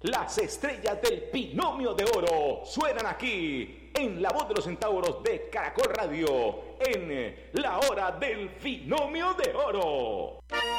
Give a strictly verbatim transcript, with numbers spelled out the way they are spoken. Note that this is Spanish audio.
Las estrellas del binomio de oro suenan aquí en La Voz de los Centauros de Caracol Radio en La Hora del Binomio de Oro.